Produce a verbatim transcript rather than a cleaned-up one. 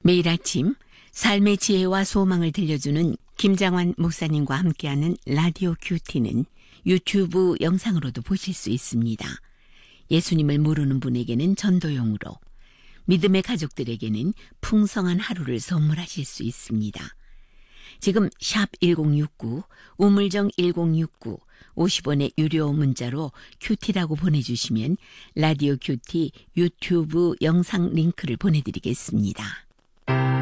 매일 아침 삶의 지혜와 소망을 들려주는 김장환 목사님과 함께하는 라디오 큐티는 유튜브 영상으로도 보실 수 있습니다. 예수님을 모르는 분에게는 전도용으로, 믿음의 가족들에게는 풍성한 하루를 선물하실 수 있습니다. 지금 샵 일공육구, 우물정 일공육구, 오십 원의 유료 문자로 큐티라고 보내주시면 라디오 큐티 유튜브 영상 링크를 보내드리겠습니다.